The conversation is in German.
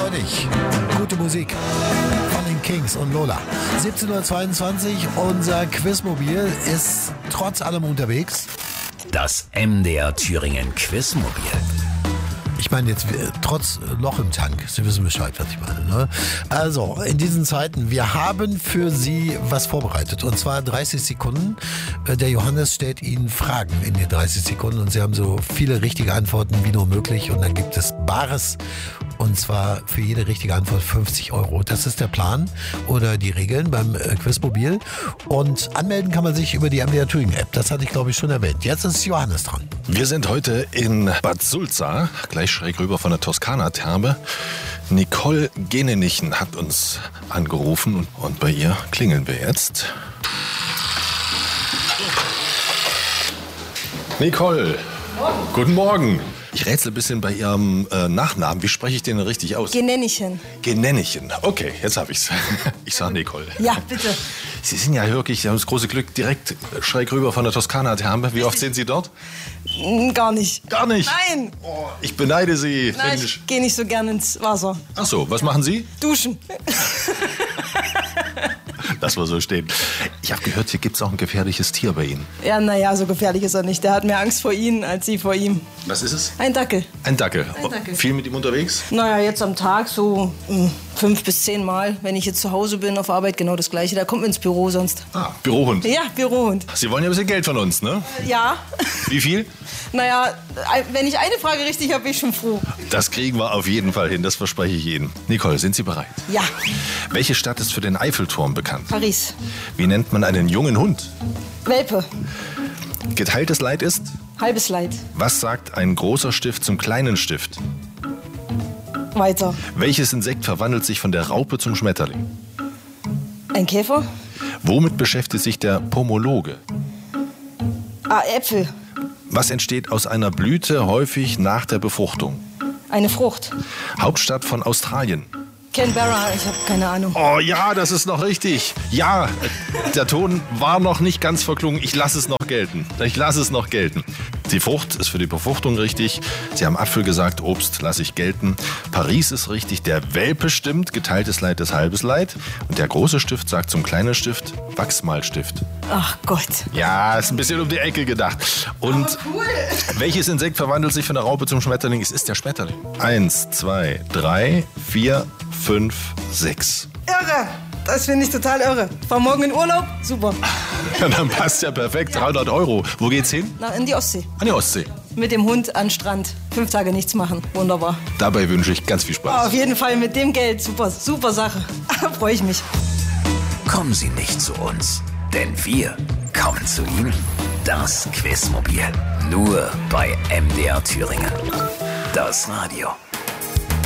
eindeutig. Gute Musik von den Kings und Lola. 17:22 Uhr, unser Quizmobil ist trotz allem unterwegs. Das MDR Thüringen Quizmobil. Ich meine jetzt trotz Loch im Tank. Sie wissen Bescheid, was ich meine. Ne? Also, in diesen Zeiten, wir haben für Sie was vorbereitet. Und zwar 30 Sekunden. Der Johannes stellt Ihnen Fragen in den 30 Sekunden. Und Sie haben so viele richtige Antworten wie nur möglich. Und dann gibt es Bares. Und zwar für jede richtige Antwort 50 Euro. Das ist der Plan oder die Regeln beim Quizmobil. Und anmelden kann man sich über die MDR Thüringen App. Das hatte ich, glaube ich, schon erwähnt. Jetzt ist Johannes dran. Wir sind heute in Bad Sulza, gleich schräg rüber von der Toskana-Therme. Nicole Genenichen hat uns angerufen und bei ihr klingeln wir jetzt. Nicole, guten Morgen. Ich rätsel ein bisschen bei Ihrem Nachnamen. Wie spreche ich den richtig aus? Genenichen. Genenichen. Okay, jetzt habe ich's. Ich sage Nicole. Ja, bitte. Sie sind ja wirklich, Sie haben das große Glück, direkt schräg rüber von der Toskana-Therme. Wie oft sind Sie dort? Gar nicht. Gar nicht? Nein. Oh, ich beneide Sie. Nein, ich gehe nicht so gern ins Wasser. Ach so, was machen Sie? Duschen. Lass mal so stehen. Ich habe gehört, hier gibt es auch ein gefährliches Tier bei Ihnen. Ja, naja, so gefährlich ist er nicht. Der hat mehr Angst vor Ihnen als Sie vor ihm. Was ist es? Ein Dackel. Ein Dackel. Ein Dackel. Viel mit ihm unterwegs? Naja, jetzt am Tag so 5 bis 10 Mal. Wenn ich jetzt zu Hause bin, auf Arbeit, genau das Gleiche. Der kommt ins Büro sonst. Ah, Bürohund. Ja, Bürohund. Sie wollen ja ein bisschen Geld von uns, ne? Ja. Wie viel? Naja, wenn ich eine Frage richtig habe, bin ich schon froh. Das kriegen wir auf jeden Fall hin, das verspreche ich Ihnen. Nicole, sind Sie bereit? Ja. Welche Stadt ist für den Eiffelturm bekannt? Paris. Wie nennt man einen jungen Hund? Welpe. Geteiltes Leid ist? Halbes Leid. Was sagt ein großer Stift zum kleinen Stift? Weiter. Welches Insekt verwandelt sich von der Raupe zum Schmetterling? Ein Käfer. Womit beschäftigt sich der Pomologe? Äpfel. Was entsteht aus einer Blüte häufig nach der Befruchtung? Eine Frucht. Hauptstadt von Australien. Canberra, ich habe keine Ahnung. Oh ja, das ist noch richtig. Ja, der Ton war noch nicht ganz verklungen. Ich lasse es noch gelten. Die Frucht ist für die Befruchtung richtig. Sie haben Apfel gesagt, Obst lasse ich gelten. Paris ist richtig, der Welpe stimmt, geteiltes Leid ist halbes Leid. Und der große Stift sagt zum kleinen Stift, Wachsmalstift. Ach Gott. Ja, ist ein bisschen um die Ecke gedacht. Und cool. Welches Insekt verwandelt sich von der Raupe zum Schmetterling? Es ist der Schmetterling. 1, 2, 3, 4, 5, 6. Irre. Das finde ich total irre. Fahr morgen in Urlaub? Super. Ja, dann passt ja perfekt. 300 Euro. Wo geht's hin? In die Ostsee. An die Ostsee. Mit dem Hund an den Strand. 5 Tage nichts machen. Wunderbar. Dabei wünsche ich ganz viel Spaß. Auf jeden Fall mit dem Geld. Super, super Sache. Freue ich mich. Kommen Sie nicht zu uns, denn wir kommen zu Ihnen. Das Quizmobil. Nur bei MDR Thüringen. Das Radio.